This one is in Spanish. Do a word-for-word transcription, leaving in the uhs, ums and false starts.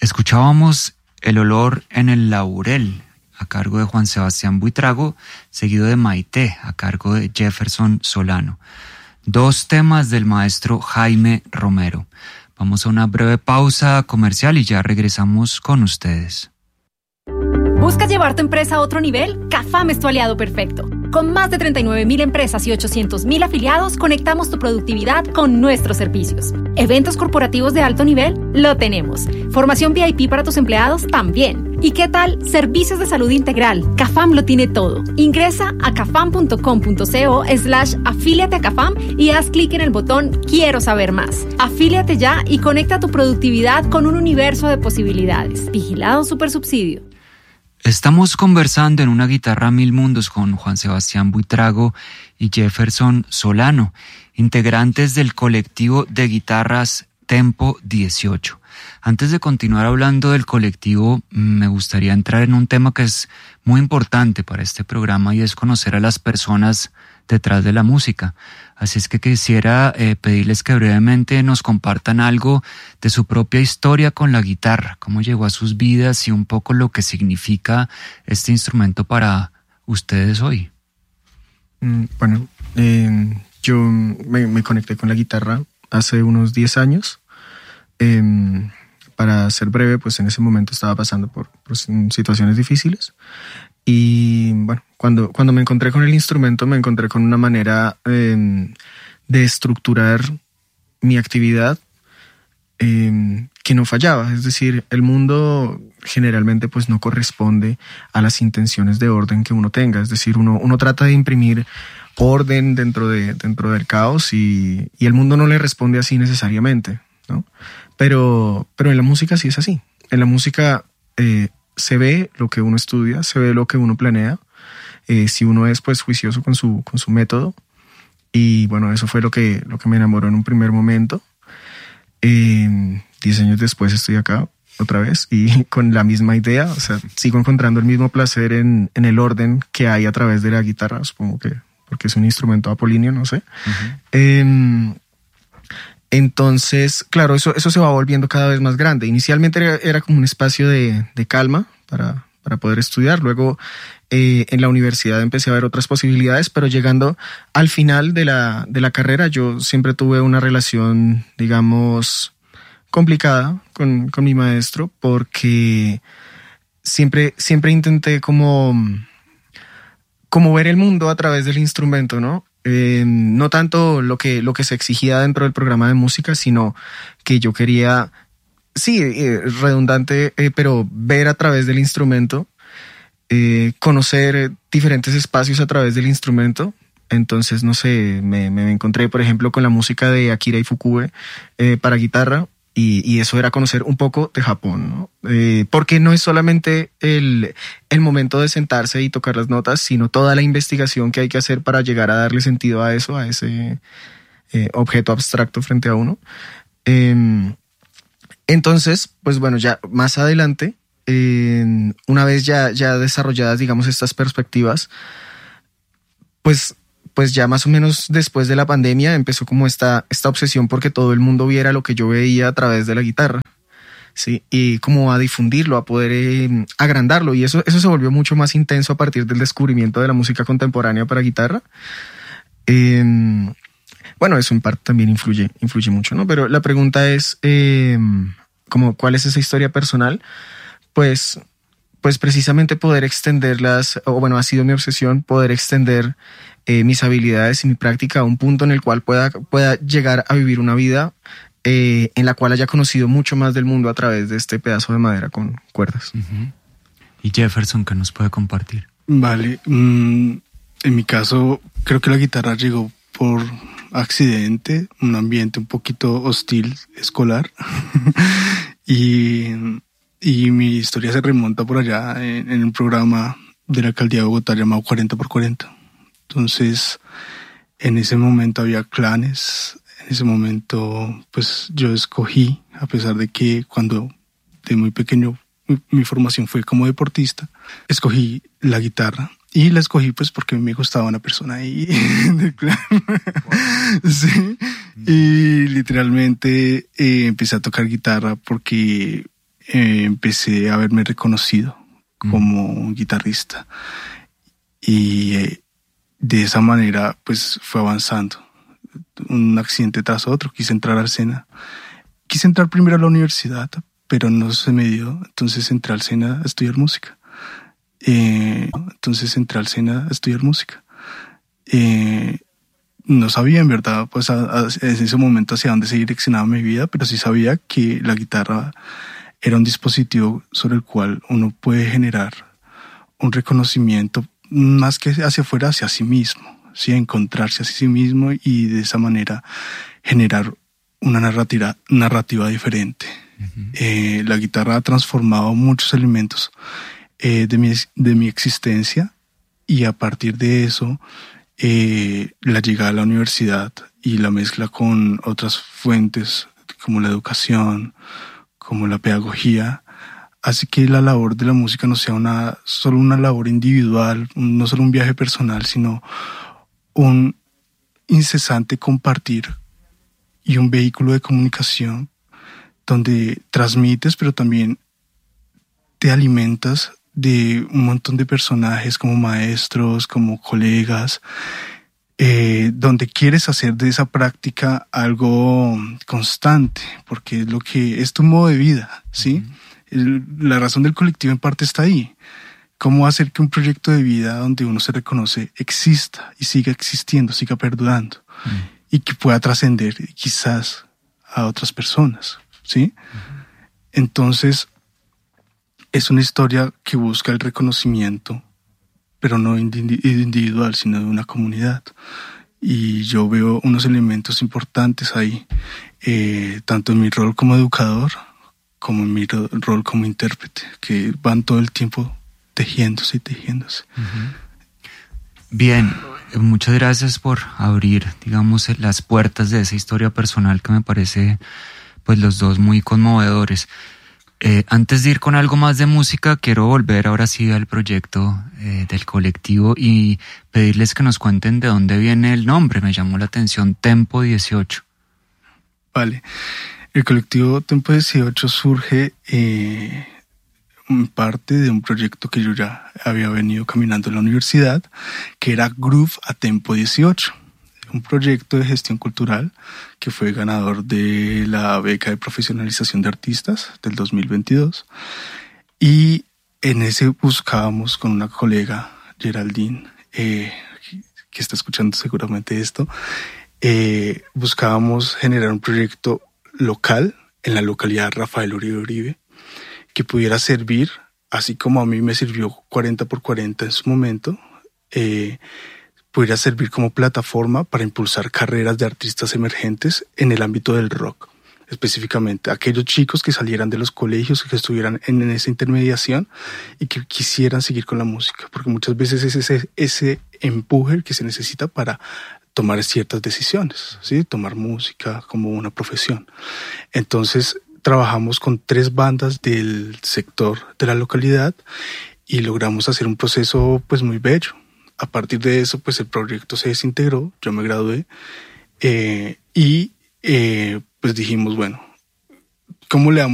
Escuchábamos El olor en el laurel, a cargo de Juan Sebastián Buitrago, seguido de Maite, a cargo de Jefferson Solano. Dos temas del maestro Jaime Romero. Vamos a una breve pausa comercial y ya regresamos con ustedes. ¿Buscas llevar tu empresa a otro nivel? CAFAM es tu aliado perfecto. Con más de treinta y nueve mil empresas y ochocientos mil afiliados, conectamos tu productividad con nuestros servicios. Eventos corporativos de alto nivel, lo tenemos. Formación V I P para tus empleados, también. ¿Y qué tal? Servicios de salud integral. CAFAM lo tiene todo. Ingresa a cafam.com.co slash afíliate a CAFAM y haz clic en el botón Quiero saber más. Afíliate ya y conecta tu productividad con un universo de posibilidades. Vigilado Supersubsidio. Estamos conversando en Una guitarra a mil mundos con Juan Sebastián Buitrago y Jefferson Solano, integrantes del colectivo de guitarras Tempo dieciocho. Antes de continuar hablando del colectivo, me gustaría entrar en un tema que es muy importante para este programa y es conocer a las personas detrás de la música. Así es que quisiera eh, pedirles que brevemente nos compartan algo de su propia historia con la guitarra, cómo llegó a sus vidas y un poco lo que significa este instrumento para ustedes hoy. Mm, bueno, eh, yo me, me conecté con la guitarra hace unos diez años. Eh, para ser breve, pues en ese momento estaba pasando por, por situaciones difíciles. Y bueno, cuando, cuando me encontré con el instrumento, me encontré con una manera eh, de estructurar mi actividad eh, que no fallaba. Es decir, el mundo generalmente pues no corresponde a las intenciones de orden que uno tenga. Es decir, uno, uno trata de imprimir orden dentro, de, dentro del caos y, y el mundo no le responde así necesariamente, ¿no? Pero, pero en la música sí es así. En la música eh, se ve lo que uno estudia, se ve lo que uno planea, eh, si uno es pues juicioso con su, con su método. Y bueno, eso fue lo que, lo que me enamoró en un primer momento. Eh, diez años después estoy acá otra vez y con la misma idea. O sea, sigo encontrando el mismo placer en, en el orden que hay a través de la guitarra, supongo que porque es un instrumento apolíneo, no sé. Uh-huh. Eh, Entonces, claro, eso, eso se va volviendo cada vez más grande. Inicialmente era, era como un espacio de, de calma para, para poder estudiar. Luego eh, en la universidad empecé a ver otras posibilidades, pero llegando al final de la, de la carrera yo siempre tuve una relación, digamos, complicada con, con mi maestro porque siempre, siempre intenté como, como ver el mundo a través del instrumento, ¿no? Eh, no tanto lo que, lo que se exigía dentro del programa de música, sino que yo quería, sí, eh, redundante, eh, pero ver a través del instrumento, eh, conocer diferentes espacios a través del instrumento. Entonces, no sé, me, me encontré, por ejemplo, con la música de Akira Ifukube eh, para guitarra. Y, y eso era conocer un poco de Japón, ¿no? Eh, porque no es solamente el, el momento de sentarse y tocar las notas, sino toda la investigación que hay que hacer para llegar a darle sentido a eso, a ese eh, objeto abstracto frente a uno. Eh, entonces, pues bueno, ya más adelante, eh, una vez ya, ya desarrolladas, digamos, estas perspectivas, pues... pues ya más o menos después de la pandemia empezó como esta, esta obsesión porque todo el mundo viera lo que yo veía a través de la guitarra, ¿sí? Y como a difundirlo, a poder eh, agrandarlo. Y eso, eso se volvió mucho más intenso a partir del descubrimiento de la música contemporánea para guitarra. Eh, bueno, eso en parte también influye, influye mucho, ¿no? Pero la pregunta es, eh, como, ¿cuál es esa historia personal? Pues... pues precisamente poder extenderlas, o bueno, ha sido mi obsesión, poder extender eh, mis habilidades y mi práctica a un punto en el cual pueda, pueda llegar a vivir una vida eh, en la cual haya conocido mucho más del mundo a través de este pedazo de madera con cuerdas. Uh-huh. ¿Y Jefferson, qué nos puede compartir? Vale, mm, en mi caso creo que la guitarra llegó por accidente, un ambiente un poquito hostil escolar y... Y mi historia se remonta por allá en, en un programa de la alcaldía de Bogotá llamado cuarenta por cuarenta. Entonces, en ese momento había clanes. En ese momento, pues yo escogí, a pesar de que cuando de muy pequeño mi, mi formación fue como deportista, escogí la guitarra. Y la escogí pues porque me gustaba una persona ahí del clan. Sí. Y literalmente eh, empecé a tocar guitarra porque... eh, empecé a verme reconocido como un guitarrista. Y eh, de esa manera pues fue avanzando. Un accidente tras otro, quise entrar al SENA. Quise entrar primero a la universidad, pero no se me dio. Entonces entré al SENA a estudiar música. Eh, entonces entré al SENA a estudiar música. Eh, no sabía en verdad pues a, a, en ese momento hacia dónde se direccionaba mi vida, pero sí sabía que la guitarra era un dispositivo sobre el cual uno puede generar un reconocimiento más que hacia afuera, hacia sí mismo, ¿sí? Encontrarse a sí mismo y de esa manera generar una narrativa, narrativa diferente. Uh-huh. Eh, la guitarra ha transformado muchos elementos eh, de, mi, de mi existencia, y a partir de eso eh, la llegada a la universidad y la mezcla con otras fuentes como la educación, como la pedagogía, hace que la labor de la música no sea una, solo una labor individual, no solo un viaje personal, sino un incesante compartir y un vehículo de comunicación donde transmites, pero también te alimentas de un montón de personajes como maestros, como colegas, eh, donde quieres hacer de esa práctica algo constante, porque es lo que es tu modo de vida, ¿sí? Uh-huh. El, la razón del colectivo en parte está ahí. Cómo hacer que un proyecto de vida donde uno se reconoce exista y siga existiendo, siga perdurando, uh-huh, y que pueda trascender quizás a otras personas, ¿sí? Uh-huh. Entonces, es una historia que busca el reconocimiento, pero no individual, sino de una comunidad. Y yo veo unos elementos importantes ahí, eh, tanto en mi rol como educador, como en mi ro- rol como intérprete, que van todo el tiempo tejiéndose y tejiéndose. Uh-huh. Bien, muchas gracias por abrir, digamos, las puertas de esa historia personal que me parece, pues, los dos muy conmovedores. Eh, antes de ir con algo más de música, quiero volver ahora sí al proyecto eh, del colectivo y pedirles que nos cuenten de dónde viene el nombre. Me llamó la atención Tempo dieciocho. Vale. El colectivo Tempo dieciocho surge eh, en parte de un proyecto que yo ya había venido caminando en la universidad, que era Groove a Tempo dieciocho. Un proyecto de gestión cultural que fue ganador de la beca de profesionalización de artistas del dos mil veintidós. Y en ese buscábamos con una colega, Geraldine, eh, que está escuchando seguramente esto, eh, buscábamos generar un proyecto local en la localidad Rafael Uribe Uribe que pudiera servir, así como a mí me sirvió cuarenta por cuarenta en su momento, eh, pudiera servir como plataforma para impulsar carreras de artistas emergentes en el ámbito del rock. Específicamente, aquellos chicos que salieran de los colegios, que estuvieran en esa intermediación y que quisieran seguir con la música, porque muchas veces es ese, ese empuje que se necesita para tomar ciertas decisiones, ¿sí? Tomar música como una profesión. Entonces, trabajamos con tres bandas del sector de la localidad y logramos hacer un proceso pues muy bello. A partir de eso, pues el proyecto se desintegró, yo me gradué eh, y eh, pues dijimos, bueno, ¿cómo le damos